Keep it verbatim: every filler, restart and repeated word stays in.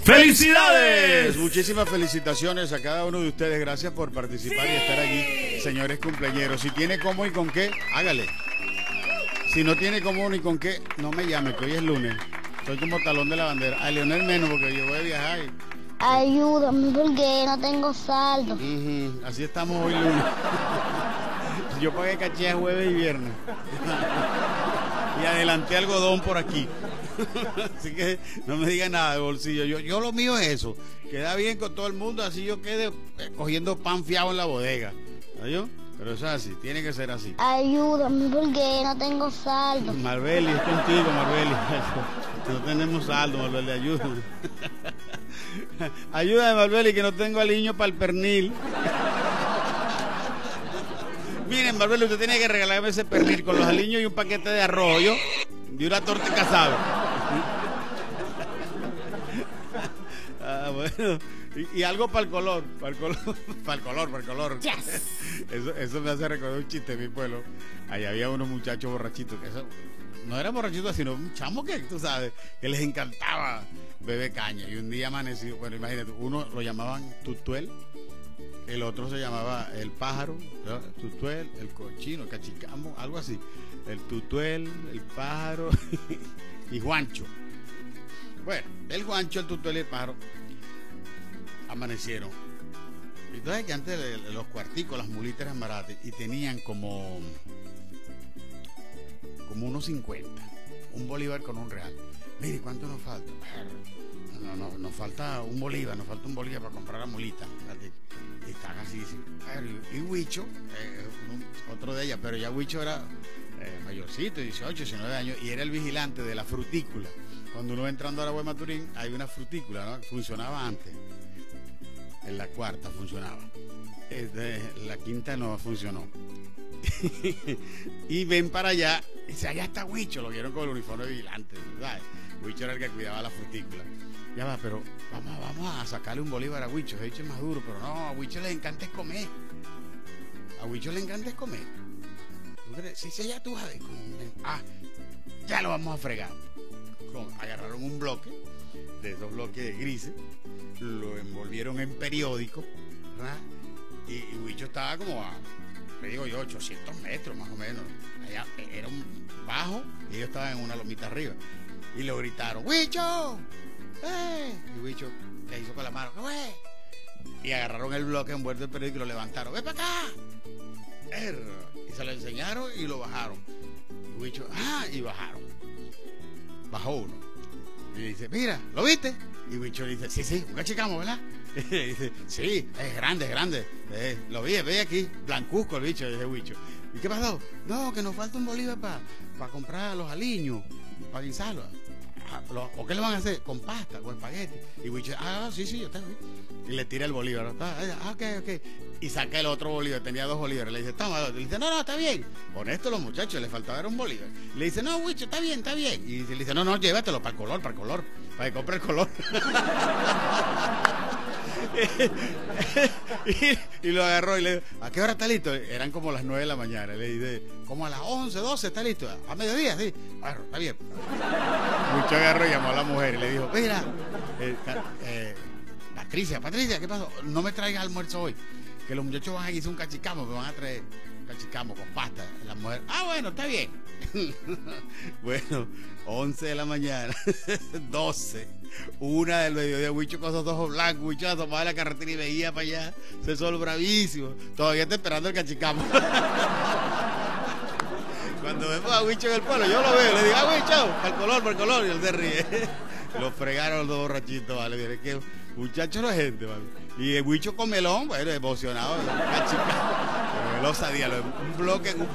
¡Felicidades! Muchísimas felicitaciones a cada uno de ustedes. Gracias por participar y estar allí, señores cumpleañeros. Si tiene cómo y con qué, hágale. Si no tiene cómo ni con qué, no me llame, que hoy es lunes. Soy como talón de la bandera. A Leonel menos, porque yo voy a viajar. Y... ayúdame porque no tengo saldo. Uh-huh. Así estamos hoy lunes. Yo pagué caché jueves y viernes. Y adelanté algodón por aquí. Así que no me diga nada de bolsillo. Yo, yo lo mío es eso. Queda bien con todo el mundo, así yo quede eh, cogiendo pan fiado en la bodega. ¿Sabes? Pero eso es así, tiene que ser así. Ayúdame porque no tengo saldo. Marbeli, es contigo, Marbeli. No tenemos saldo, Marbeli, ayúdame. Ayúdame, Marbeli, que no tengo aliño para el pernil. Miren, Marbeli, usted tiene que regalarme ese pernil con los aliños y un paquete de arroz, ¿yo? Y una torta casada. Ah, bueno. Y, y algo para el color, para el color, para el color, para el color. Yes. Eso, eso me hace recordar un chiste de mi pueblo. Ahí había unos muchachos borrachitos, que eso, no eran borrachitos, sino un chamo que, tú sabes, que les encantaba beber caña. Y un día amanecido, bueno, imagínate, uno lo llamaban Tutuel, el otro se llamaba el pájaro, ¿no? Tutuel, el cochino, el cachicamo, algo así. El Tutuel, el pájaro y Juancho. Bueno, el Juancho, el Tutuel y el pájaro amanecieron. Entonces que antes de los cuarticos, las mulitas eran baratas y tenían como como unos cincuenta, un bolívar con un real. Mire, ¿cuánto nos falta? No, no, nos falta un bolívar, nos falta un bolívar para comprar la mulita. Y están así, sí. Y Huicho, eh, otro de ellas, pero ya Huicho era eh, mayorcito, dieciocho, diecinueve años, y era el vigilante de la frutícula. Cuando uno va entrando a la Web Maturín, hay una frutícula, ¿no? Funcionaba antes. En la cuarta funcionaba. Este, la quinta no funcionó. Y ven para allá, y dice, allá está Huicho, lo vieron con el uniforme de vigilante, ¿sabes? Huicho era el que cuidaba la frutícula. Ya va, pero vamos, vamos a sacarle un bolívar a Huicho. Huicho es más duro, pero no, a Huicho le encanta es comer. A Huicho le encanta es comer. ¿Tú crees? Sí, sí, ya tú sabes. Ah, ya lo vamos a fregar. Agarraron un bloque, de esos bloques grises, lo envolvieron en periódico, ¿verdad? Y, y Huicho estaba como a, le digo yo, ochocientos metros más o menos. Allá era un bajo y ellos estaban en una lomita arriba. Y le gritaron, ¡Huicho! ¡Eh! Y Huicho le hizo con la mano, ¡eh! Y agarraron el bloque envuelto en periódico y lo levantaron, ¡ven para acá! Er, y se lo enseñaron y lo bajaron. Y Huicho, ¡ah! Y bajaron. Bajó uno. Y dice, mira, ¿lo viste? Y Huicho dice, sí, sí, un cachicamo, ¿verdad? Y dice, sí, es grande, es grande. Eh, lo vi, ve aquí, blancuzco el bicho, dice Huicho. ¿Y qué pasó? No, que nos falta un bolívar para pa comprar los aliños, para guisarlos. ¿O qué le van a hacer? Con pasta, con espagueti. Y Huicho, ah, sí, sí, yo tengo. Y le tira el bolívar. Ah, ok, ok. Y saca el otro bolívar, tenía dos bolívares. Le dice, toma, le dice, no, no, está bien. Con esto los muchachos, le faltaba un bolívar. Le dice, no, Huicho, está bien, está bien. Y le dice, no, no, llévatelo para el color, para el color. Para que compre el color. y, y lo agarró y le dijo, ¿a qué hora está listo? Eran como las nueve de la mañana. Le dice, como a las once, doce está listo. A mediodía, sí. Bueno, está bien. Huicho agarró y llamó a la mujer y le dijo, mira, eh, eh, Patricia, Patricia, ¿qué pasó? No me traigas almuerzo hoy, que los muchachos van a hacer un cachicamo, me van a traer cachicamo con pasta. La mujer, ah, bueno, está bien. Bueno, once de la mañana, doce, una del mediodía, Huicho con esos ojos blancos, Huicho asomaba la carretera y veía para allá, ese sol bravísimo, todavía está esperando el cachicamo. Cuando vemos a Huicho en el pueblo, yo lo veo, le digo, ah, Huicho, para el color, para el color, y él se ríe. Lo fregaron los dos borrachitos, ¿vale? Mire que muchacho no es gente, ¿vale? Y el Huicho con melón, bueno, emocionado, cachicamo. Pero él osadía, un bloque, un